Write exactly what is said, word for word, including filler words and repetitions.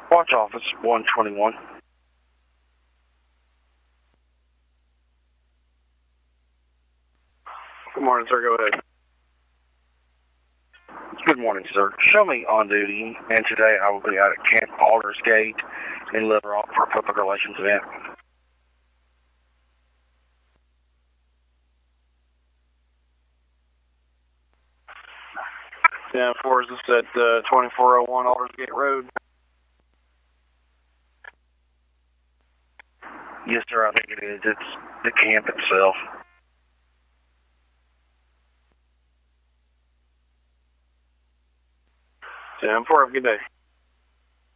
Watch office one twenty-one. Good morning, sir. Go ahead. Good morning, sir. Show me on duty, and today I will be out at Camp Aldersgate in Little Rock for a public relations event. ten four, is this at uh, twenty-four oh one Aldersgate Road? Yes, sir, I think it is. It's the camp itself. ten four, have a good day.